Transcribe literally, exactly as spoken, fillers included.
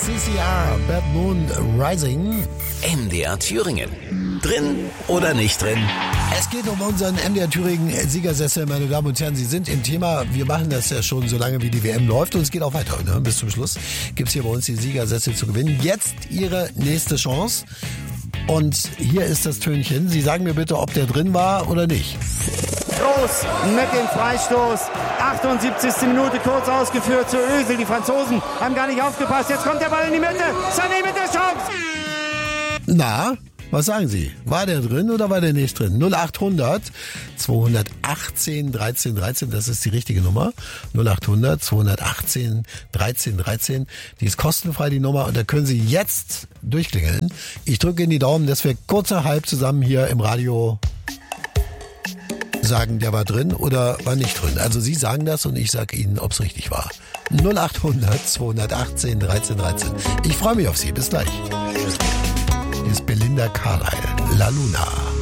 C C R, Bad Moon Rising. M D R Thüringen. Drin oder nicht drin? Es geht um unseren M D R Thüringen Siegersessel, meine Damen und Herren. Sie sind im Thema. Wir machen das ja schon so lange, wie die W M läuft. Und es geht auch weiter. Ne? Bis zum Schluss gibt's hier bei uns die Siegersessel zu gewinnen. Jetzt Ihre nächste Chance. Und hier ist das Tönchen. Sie sagen mir bitte, ob der drin war oder nicht. Groß mit dem Freistoß. achtundsiebzigste Minute kurz ausgeführt zu Özil. Die Franzosen haben gar nicht aufgepasst. Jetzt kommt der Ball in die Mitte. Sané mit der Chance. Na, was sagen Sie? War der drin oder war der nicht drin? null achthundert zweihundertachtzehn dreizehn dreizehn, das ist die richtige Nummer. null achthundert zweihundertachtzehn dreizehn dreizehn. Die ist kostenfrei, die Nummer. Und da können Sie jetzt durchklingeln. Ich drücke Ihnen die Daumen, dass wir kurzerhalb zusammen hier im Radio sagen, der war drin oder war nicht drin. Also Sie sagen das und ich sage Ihnen, ob es richtig war. null achthundert zweihundertachtzehn dreizehn dreizehn. Ich freue mich auf Sie. Bis gleich. Hier ist Belinda Carlisle, La Luna.